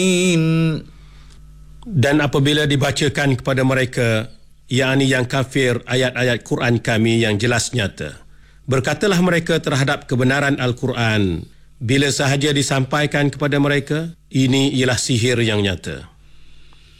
Dan apabila dibacakan kepada mereka, yakni yang kafir, ayat-ayat Quran kami yang jelas nyata, berkatalah mereka terhadap kebenaran Al-Quran, bila sahaja disampaikan kepada mereka, ini ialah sihir yang nyata.